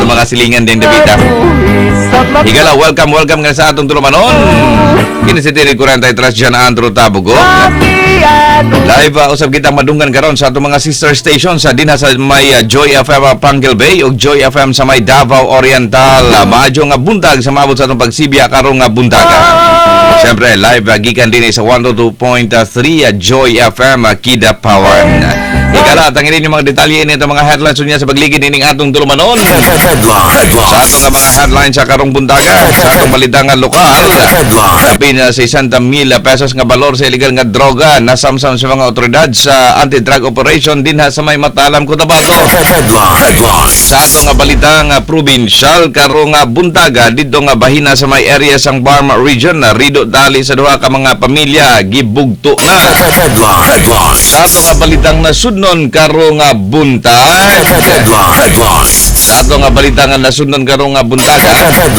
mga silingan din David. Higala, welcome nga sa atong tulumanon. Kini si Tiri 43 dyan Andrew Tabugo. Live usab kitang madunggan karon sa atong mga sister stations sa dinha sa may Joy FM Pangal Bay ug Joy FM sa may Davao Oriental. Maadyo nga buntag sa maabot sa atong pagsibya karong nga buntaga. Siyempre, live gikan din sa 102.3 Joy FM Kida Power. Higala, tanginin yung mga detalye nito mga headlines niya sa pagligid ining atong tulumanon. Sa atong nga mga headlines sa karong buntaga, sa atong balitang lokal. Sabi na sa 100,000 pesos nga balor sa illegal nga droga na samsam sa mga otoridad sa anti-drug operation din sa may Matalam, Cotabato. Sa atong nga balitang provincial karong nga buntaga dito nga bahina sa may area sang Barma region na rido dali sa duha ka mga pamilya gibugto na. Sa atong nga balitang nasudnon karong nga buntag. Sa atong nga balitang nasudnon karong nga buntaga.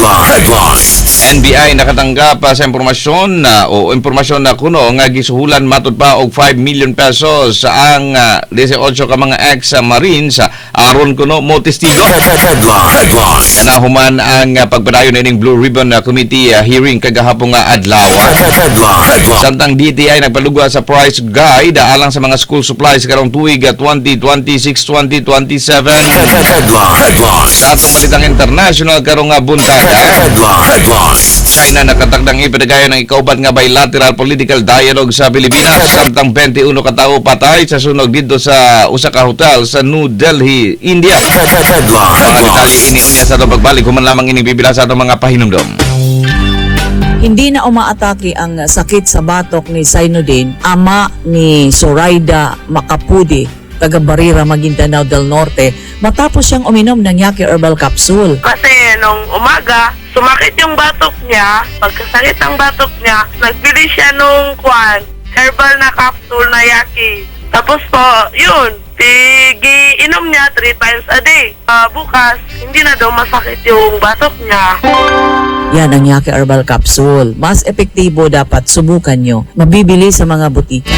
NBI nakatanggap sa impormasyon na kuno nga gisuhulan matud pa og 5 million pesos sa ang 18 ka mga ex-marines aron kuno mo testigo. Nahuman ang pagpadayon ining Blue Ribbon Committee hearing kagahapon nga adlaw. Samtang DTI nagpalugwa sa price guide alang sa mga school supplies karong tuig 2026-2027. Sa atong balitang international karong nga buntaga. China nakatakdang ipinagayon ng ikauban nga bilateral political dialogue sa Pilipinas samtang 21 ka tawo patay sa sunog dito sa usa ka hotel sa New Delhi, India. Mga detalye ini unya sa atong pagbalik human lamang ini bibila sa atong mga pahinumdom. Hindi na umaatake ang sakit sa batok ni Zainuddin, ama ni Zoraida Macapudi, taga Barira, Maguindanao del Norte, matapos siyang uminom ng Yaki Herbal Capsule. Kasi nung umaga, sumakit yung batok niya. Pagkasakit ng batok niya, nagbili siya nung herbal na capsule na Yaki. Tapos po, yun, inom niya 3 times a day. Bukas, hindi na daw masakit yung batok niya. Yan ang Yaki Herbal Capsule. Mas epektibo, dapat subukan nyo. Mabibili sa mga butika.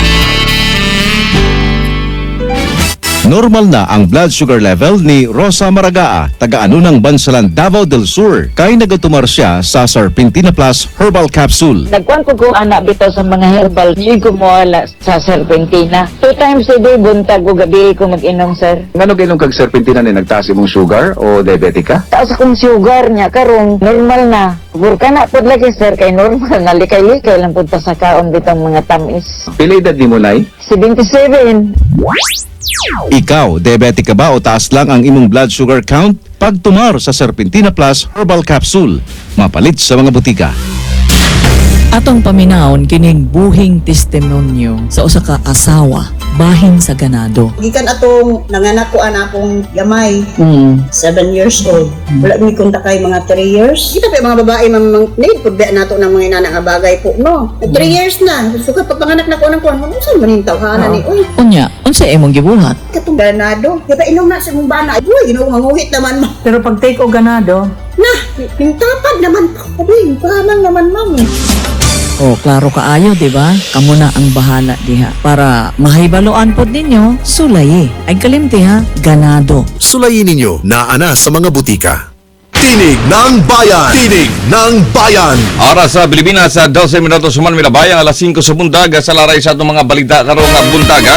Normal na ang blood sugar level ni Rosa Maragaa, taga-ano ng Bansalan, Davao del Sur. Kay nagatumar siya sa Serpentina Plus Herbal Capsule. Nagkuhan ko anak bitaw sa mga herbal. Hindi ko mawala sa Serpentina. 2 times a day, buntag o gabi ko mag-inom, sir. Ngano gayong kag Serpentina ni nagtaas imong sugar o diabetic ka? Taas akong sugar niya, karong normal na. Burka na po lagi, sir, kay normal na. Likay-likay lang po sa kaon bitang mga tamis. Pila edad ni mo nay? 77. Ikaw, diabetic ka ba o taas lang ang imong blood sugar count? Pagtumar sa Serpentina Plus Herbal Capsule, mapalit sa mga butika. Atong paminawon kining buhing testimonyo sa usa ka asawa bahin sa ganado. Gikan atong nanganak ko akong gamay, 7 years old. Wala mi kunta kay mga 3 years. Kita pa mga babae need pud nato ng mga inana nga bagay po, no. 3 years na. So kapag panganak na ko nang kuan, unsa man ning tawhana ni oy. Unya, unsa imong gibuhat? Katong ganado. Kita inom na sa imong bana. Uy, Ginoo manguhit naman mo. Pero pag take o ganado, Na, yung tapad naman po. Uy, pahamang naman ma'am. O, klaro kaayo, di ba? Kamo na ang bahala diha. Para mahibaloan pod ninyo, sulay. Ay kalimti ha, ganado. Sulayin ninyo na ana sa mga butika. Tinig ng Bayan! Tinig ng Bayan! Oras sa Pilipinas sa 12 minutos human milabayang alas 5 sa buntaga sa laray sa itong mga balita karong nga buntaga.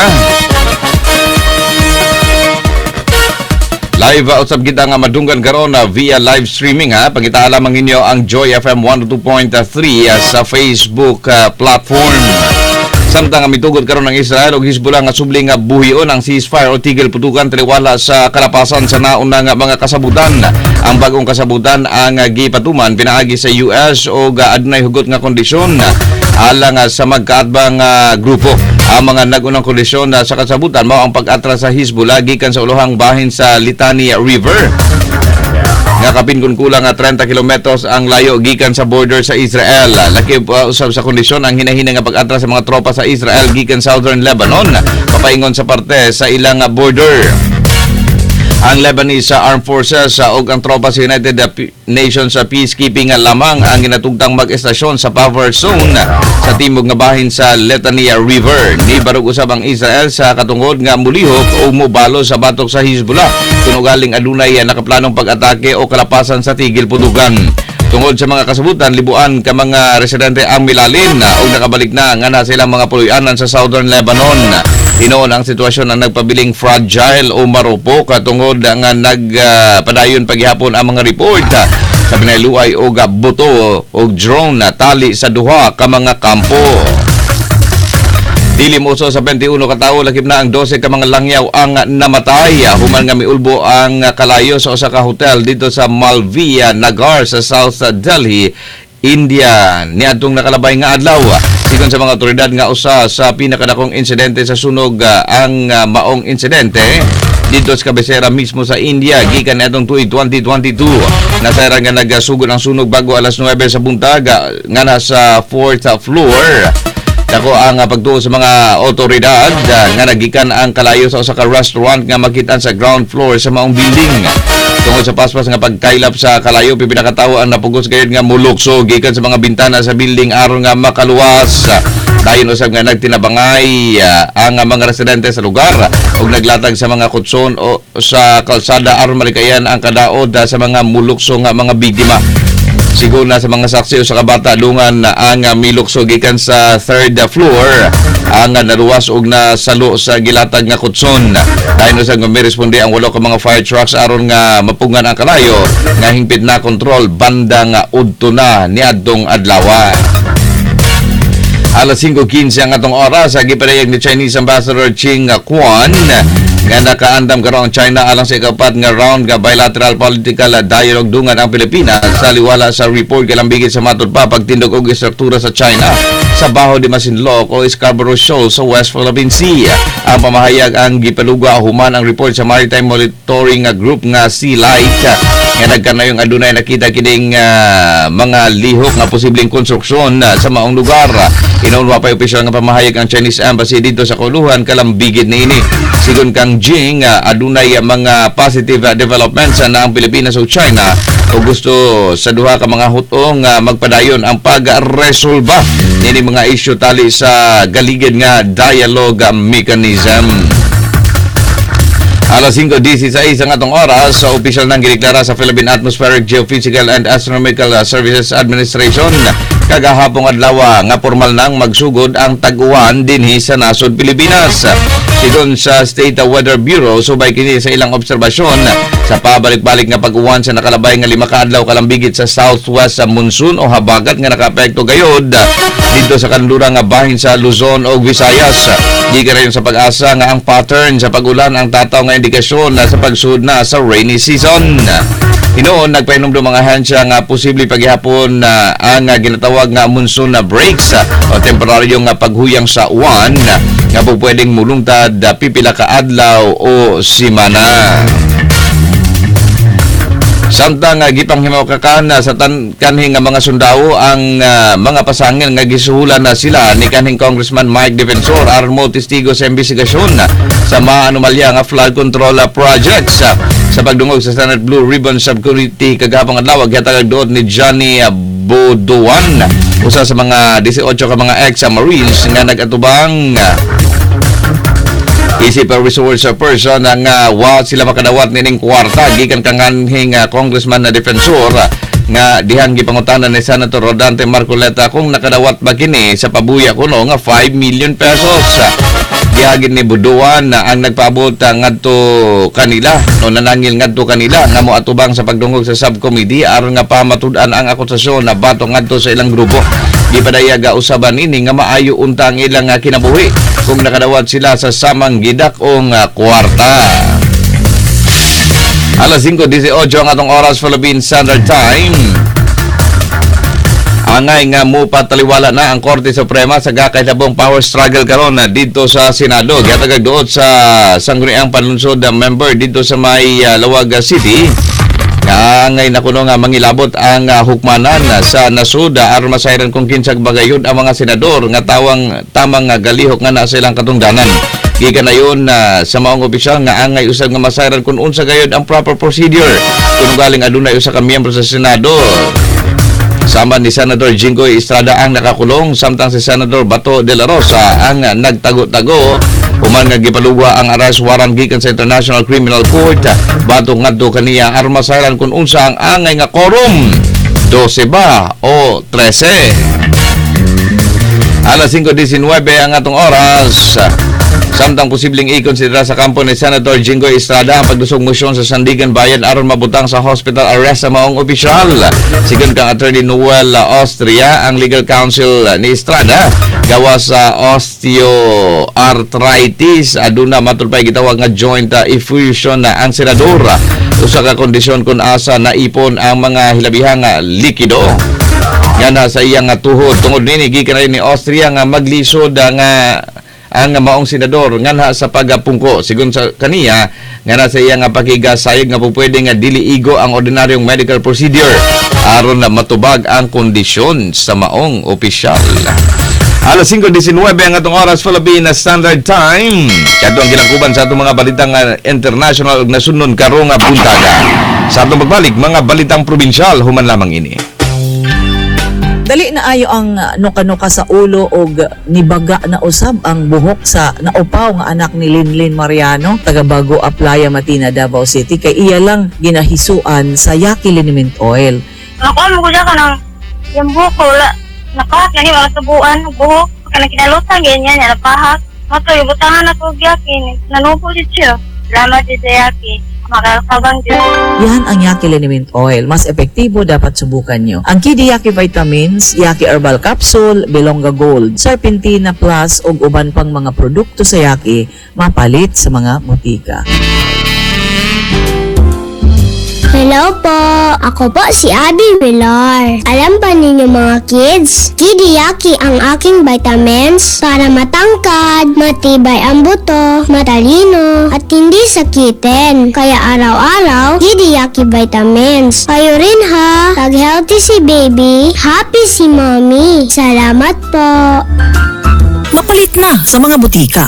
Live usab kita nga madunggan karon via live streaming ha. Pangita lamang ninyo ang Joy FM 102.3 sa Facebook platform. Samtang mitugod karon ng Israel ug Hezbollah nga subli nga buhion ang ceasefire o tigil putukan taliwala sa kalapasan sa nauna nga mga kasabutan. Ang bagong kasabutan ang gipatuman pinaagi sa US o adunay hugot nga kondisyon alang sa magkaatbang grupo. Ang mga nagunang kondisyon sa kasabutan mao ang pag-atras sa Hezbollah gikan sa ulohang bahin sa Litani River. Nga kapin kun kulang 30 kilometros ang layo gikan sa border sa Israel. Laki usab sa kondisyon ang hinahina nga pag-atras sa mga tropa sa Israel gikan Southern Lebanon papaingon sa parte sa ilang border. Ang Lebanese Armed Forces ug ang tropa sa United Nations sa peacekeeping lamang ang ginatugtang mag-estasyon sa buffer zone sa timog nga bahin sa Litania River. Ni barog usab ang Israel sa katungod nga mulihok o mubalo sa batok sa Hezbollah kung ugaling adunay nakaplanong pag-atake o kalapasan sa tigil putugan. Tungod sa mga kasabutan, libuan ka mga residente ang milalin o nakabalik na nga na silang mga puluyanan sa Southern Lebanon. Hinoon ang sitwasyon ang nagpabiling fragile o marupok katungod nga nagpadayon paghihapon ang mga report sa pinayluay o buto o drone na tali sa duha ka mga kampo. Dili mo sa 21 katao lakip na ang 12 ka mga langyaw ang namatay human nga miulbo ang kalayo sa usa ka hotel dito sa Malviya Nagar sa South Delhi, India niadtong nakalabay nga adlaw. Sigon sa mga otoridad nga usa sa pinakadakong insidente sa sunog ang maong insidente dito sa kabisera mismo sa India gikan niadtong tuig 2022. Nasayran nga nagasugod ang sunog bago alas 9 sa buntag nga nasa 4th floor. Dako ang pagtuo sa mga otoridad nga nagikan ang kalayo sa usa ka restaurant nga makitaan sa ground floor sa maong building. Tungod sa paspas nga pagkaylap sa kalayo, pipinakatawo ang napugos gayud nga mulukso gikan sa mga bintana sa building aron nga makaluwas. Dayon usab nga nagtinabangay ang mga residente sa lugar ug naglatag sa mga kutson o sa kalsada aron malikayan ang kadaod sa mga mulukso nga mga biktima. Sigon na sa mga saksi o sa kabata lungan na ang milukso gikan sa 3rd floor ang naluwas og nasalo sa gilatag nga kutson. Dahil sa nga responde ang 8 ka mga fire trucks aron nga mapungan ang kalayo nga hingpit na kontrol banda nga udto na niadtong adlaw. Alas 5:15 ang atong oras, gipadayag ni Chinese Ambassador Ching Quan nga nakaandam karon ang China alang sa ikapat nga round nga bilateral political dialogue dungan ang Pilipinas sa liwala sa report kalambigit sa matud pa pagtindog og istruktura sa China sa Baho de Masinloc o Scarborough Shoal sa West Philippine Sea. Ang pamahayag ang gipaluga human ang report sa Maritime Monitoring Group nga Sea Light nga nagkanayong adunay nakita kining mga lihok nga posibleng konstruksyon sa maong lugar. Inunwa pa opisyal nga pamahayag ang Chinese Embassy dito sa Kuluhan kalambigit niini. Sigon kang Jing, adunay mga positive developments na ang Pilipinas o China o gusto sa duha ka mga hutong magpadayon ang pagresolba nini mga isyu tali sa galigid nga dialogue mechanism. Alas 5:16 ang atong oras sa opisyal nang gideklara sa Philippine Atmospheric Geophysical and Astronomical Services Administration kagahapong adlaw nga formal nang magsugod ang tag-uwan dinhi sa nasod Pilipinas. Sigon sa State Weather Bureau, subay kini sa ilang obserbasyon sa pabalik-balik nga pag-uwan sa nakalabay nga 5 ka adlaw kalambigit sa southwest sa monsoon o habagat nga nakaapekto gayod dito sa kanlurang nga bahin sa Luzon o Visayas. Gikan sa pag-asa nga ang pattern sa pag-ulan ang tataw nga indikasyon sa pagsud na sa rainy season. Hinoon nagpahinom do mga ahensya nga posible paghihapon ang ginatawag nga monsoon na breaks o temporaryong nga paghuyang sa uwan nga pwedeng mulungtad pipila ka adlaw o simana. Samtang gipanghimaw-kakan sa kanhing nga mga sundao ang mga pasangil nga gisuhulan na sila ni kanhing Congressman Mike Defensor aron mo testigo sa investigasyon sa mga anomalya nga flood control projects sa pagdungog sa Senate Blue Ribbon Subcommittee kagahapon adlaw gihatag duot ni Johnny Bodoan usa sa mga 18 ka mga ex-Marines nga nagatubang isip a resource person nga wa sila makadawat nining kwarta gikan kanganhing congressman na defensor nga dihang gipangutanan ni Senator Rodante Marcoleta kung nakadawat ba kini sa pabuya kuno nga 5 million pesos. Gihagin ni Buduan na ang nagpaabot ngadto kanila no nanangil ngadto kanila nga moatubang sa pagdungog sa subcommittee aron nga pamatud-an ang akusasyon na bato ngadto sa ilang grupo. Gipadayaga usaban ini nga maayo unta ang ilang kinabuhi kung nakadawat sila sa samang gidakong kwarta. Alas 5:18 ang atong oras Philippine Standard Time. Angay nga mo pataliwala na ang Korte Suprema sa gakaitabong power struggle karon dito sa Senado. Gatagag doot sa sangguniang panlunsod member dito sa may Lawag City. Angay na kuno nga mangilabot ang hukmanan sa nasuda aron masayran kung kinsag bagayod ang mga senador nga tamang galihok nga nasa ilang katungdanan. Gikan na yun sa maong opisyal nga angay usab nga masayran kung unsa gayud ang proper procedure. Kung galing adunay usa ka miyembro sa Senado. Sama ni Senator Jinggoy Estrada ang nakakulong, samtang si Senator Bato de la Rosa ang nagtago-tago. Human nga gipalugwa ang arrest warrant gikan sa International Criminal Court. Bato ngadto kaniya aron masayran kung unsa ang angay nga quorum. 12 ba o 13? Alas 5:19 ang atong oras. Samtang posibleng ikonsidera sa kampo ni Senator Jinggoy Estrada ang pagdusog motion sa Sandigan Bayan aron mabutang sa hospital arrest sa maong opisyal. Sigon kang Attorney Noel Austria, ang legal counsel ni Estrada, gawa sa osteoarthritis, aduna matulpay gitawag nga joint effusion na ang senador. Usa ka kondisyon kung asa naipon ang mga hilabihang likido. Yan sa iyang tuhod. Tungod nini gikan ni Austria nga maglisod nga ang maong senador nga sa pagpungko. Sigon sa kaniya nga sa iyang pakigasayag nga pupwede nga dili igo ang ordinaryong medical procedure aron na matubag ang kondisyon sa maong opisyal. Alas 5:19 ang atong oras, Philippine Standard Time. Kadto ang ginangkuban sa atong mga balitang international ug nasunod karong buntaga. Sa atong pagbalik, mga balitang probinsyal human lamang ini. Dali na ayo ang nuka-nuka sa ulo og nibaga na usab ang buhok sa naupaw nga anak ni Linlin Mariano, taga Bago Aplaya, Matina, Davao City, kay iya lang ginahisuan sa Yaki Liniment Oil. Ako mo ko ka ng yung buhok ko, napahak na niya, subuan, buhok, kaya kinalutan, ganyan, napahak. Mato, yung butangan na ko Yaki, nanupo din siya. Salamat din sa Yaki. Makakabang din. Yan ang Yaki Liniment Oil. Mas epektibo, dapat subukan nyo. Ang Kidi Yaki Vitamins, Yaki Herbal Capsule, Belonga Gold, Serpentina Plus, ug uban pang mga produkto sa Yaki, mapalit sa mga butika. Hello po! Ako po si Abby Villar. Alam ba ninyo mga kids? Kidi Yaki ang aking vitamins para matangkad, matibay ang buto, matalino, at hindi sakitin. Kaya araw-araw, Kidi Yaki vitamins. Kayo rin ha! Pag healthy si baby, happy si mommy. Salamat po! Mapalit na sa mga butika.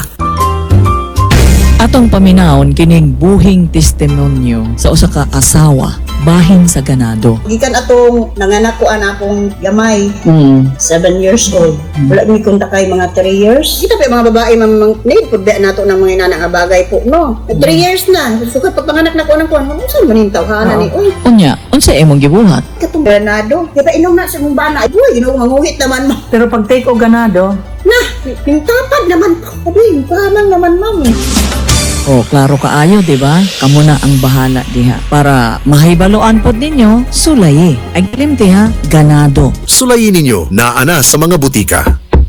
Atong paminawon kining buhing testimonyo sa usa ka asawa bahin sa ganado. Gikan atong nanganak ko akong gamay. 7 years old. Wala mi kunta kay mga 3 years. Kita pa mga babae need pud nato ng mga inana nga bagay po, no. 3 years na. Sukat pagpanganak na ko anang kuan. Unsa man ning tawhana ni? Uy, Unya, unsa imong gibuhat? katong ganado. Kaya inom na sa mong bana. Uy, ginoo manguhit naman mo. Pero pag take o ganado, Na, pintapad naman po. Uy, pahamang naman ma'am. oh, klaro kaayo, di ba? Kamo na ang bahala diha. Para mahibaloan pod ninyo, sulay. Ay limti ha, ganado. Sulayin ninyo na ana sa mga butika.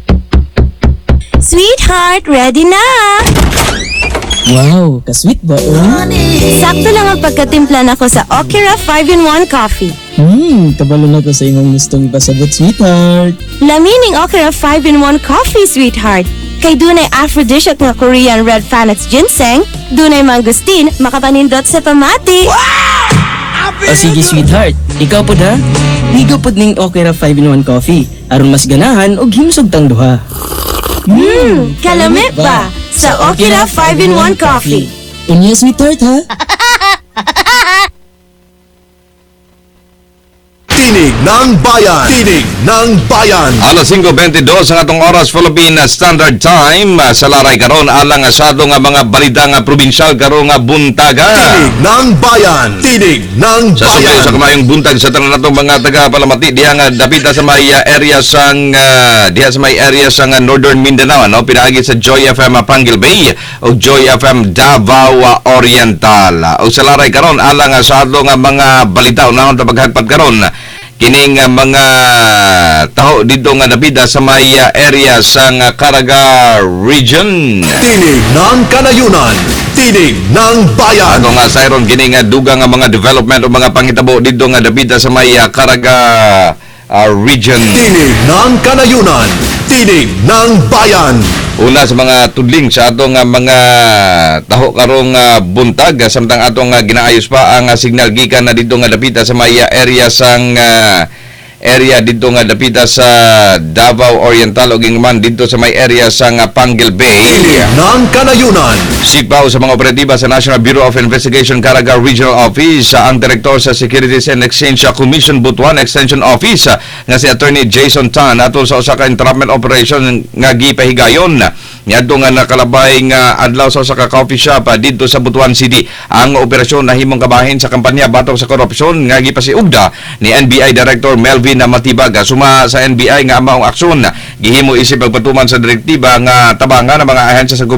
Sweetheart, ready na! Wow, ka-sweet ba? Sakto lang ang pagkatimpla nako sa Okira 5-in-1 Coffee. Kabalo na ko sa imong gustong ipasabot, sweetheart. Lamining Okira 5-in-1 Coffee, sweetheart. Kay dunay aphrodisiac nga Korean red Panax ginseng, dunay mangustin, makapanindot sa pamati. O sige sweetheart, ikaw po da? Higo po ning Okira 5-in-1 coffee aron mas ganahan og himsog tang duha. Kalamit ba? Sa Okira 5-in-1 Coffee. Unya sweetheart ha? Tinig ng Bayan! Tinig ng Bayan! Alas 5:22 ang atong oras, Philippine Standard Time. Sa laray karon alang sa atong mga balita nga probinsyal karong buntaga. Tinig ng Bayan! Tinig ng Sa Bayan! sa kamayong buntag sa tanan natong mga taga Palamati diha nga dapita sa may area sang diha sa may area sang Northern Mindanao, no, pinaagi sa Joy FM Panguil Bay o Joy FM Davao Oriental. O sa laray karon alang sa atong mga balita unahon ta paghagpat karon kining mga taho dito nga nabida sa may area sang Caraga Region. Tinig ng Kanayunan! Tinig ng Bayan! Ako nga sayron kini nga dugang nga mga development o mga pangitabo dito nga nabida sa may Caraga Region. Tinig ng Kanayunan! Tinig ng Bayan! Una sa mga tudling sa atong mga taho karong buntag, samtang atong ginaayos pa ang signal gikan na dito nga dapita sa may area sang area dito nga dapita sa Davao Oriental ug man dito sa may area sa nga Panguil Bay. Ng kanayunan. Sigpaw sa mga operatiba sa National Bureau of Investigation Caraga Regional Office ang direktor sa Securities and Exchange Commission Butuan Extension Office nga si Attorney Jason Tan atol sa usa ka entrapment operation nga gipahigayon niadto nga nakalabay nga adlaw sa usa ka coffee shop dito sa Butuan City. Ang operasyon nahimong kabahin sa kampanya batok sa korupsyon nga gipasiugda ni NBI Director Melvin Matibag. Suma sa NBI nga amaong aksyon gihimo isip pagpatuman sa direktiba nga tabangan ng mga ahensya sa